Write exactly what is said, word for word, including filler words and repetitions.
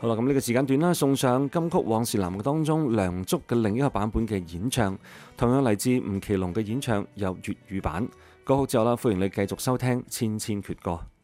好啦，咁呢個時間段啦，送上金曲往事欄目當中梁祝嘅另一個版本嘅演唱，同樣嚟自吳奇隆嘅演唱，有粵語版歌曲之後啦，歡迎你繼續收聽千千闕歌。